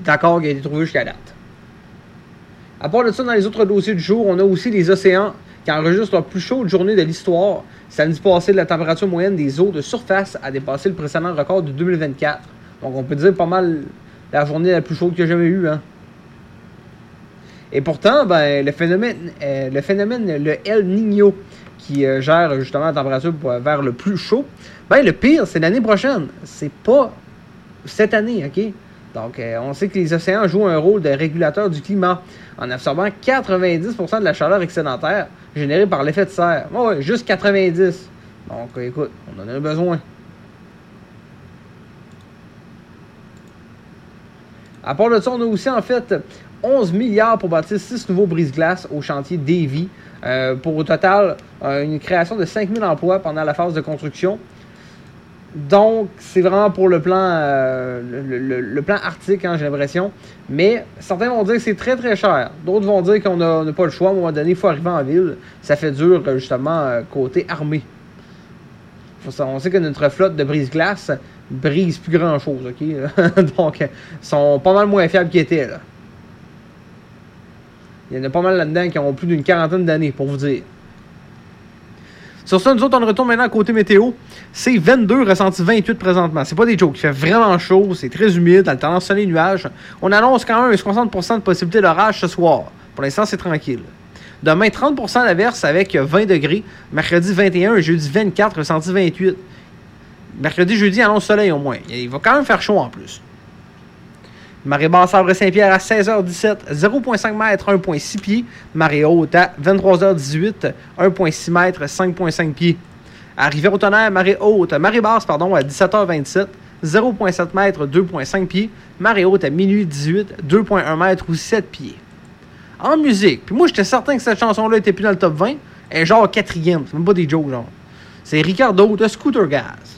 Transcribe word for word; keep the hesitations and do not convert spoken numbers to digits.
d'accord qui a été trouvé jusqu'à date. À part de ça, dans les autres dossiers du jour, on a aussi les océans qui enregistrent leur plus chaude journée de l'histoire. Samedi passé, la température moyenne des eaux de surface a dépassé le précédent record de deux mille vingt-quatre. Donc on peut dire pas mal la journée la plus chaude qu'il y a jamais eu. Hein. Et pourtant, ben, le phénomène, euh, le phénomène, le El Niño, qui euh, gère justement la température pour, vers le plus chaud, ben le pire, c'est l'année prochaine. C'est pas cette année, OK? Donc, euh, on sait que les océans jouent un rôle de régulateur du climat en absorbant quatre-vingt-dix pour cent de la chaleur excédentaire générée par l'effet de serre. Oh, ouais, juste quatre-vingt-dix. Donc, euh, écoute, on en a besoin. À part de ça, on a aussi en fait onze milliards pour bâtir six nouveaux brise-glaces au chantier Davy. Euh, pour au total, euh, une création de cinq mille emplois pendant la phase de construction. Donc, c'est vraiment pour le plan euh, le, le, le plan arctique, hein, j'ai l'impression. Mais certains vont dire que c'est très très cher. D'autres vont dire qu'on n'a pas le choix. À un moment donné, il faut arriver en ville. Ça fait dur, justement, euh, côté armée. On sait que notre flotte de brise-glace brise plus grand-chose, OK? Donc, ils sont pas mal moins fiables qu'ils étaient, là. Il y en a pas mal là-dedans qui ont plus d'une quarantaine d'années, pour vous dire. Sur ça, nous autres, on retourne maintenant côté météo. C'est vingt-deux, ressenti vingt-huit présentement. C'est pas des jokes. Il fait vraiment chaud, c'est très humide, alternance soleil-nuage. On annonce quand même un soixante pour cent de possibilité d'orage ce soir. Pour l'instant, c'est tranquille. Demain, trente pour cent d'averse avec vingt degrés. Mercredi, vingt et un et jeudi, vingt-quatre, ressenti vingt-huit. Mercredi, jeudi, annonce soleil au moins. Il va quand même faire chaud en plus. Marée basse Havre-Saint-Pierre à seize heures dix-sept, zéro virgule cinq mètres, un virgule six pieds. Marée haute à vingt-trois heures dix-huit, un virgule six mètres, cinq virgule cinq pieds. À Rivière-au-Tonnerre, marée haute, marée basse, pardon, à dix-sept heures vingt-sept, zéro virgule sept mètres, deux virgule cinq pieds. Marée haute à minuit dix-huit, deux virgule un mètres ou sept pieds. En musique, puis moi j'étais certain que cette chanson-là était plus dans le top vingt, elle est genre quatrième, c'est même pas des jokes genre. C'est Ricardo de Scooter Gaz.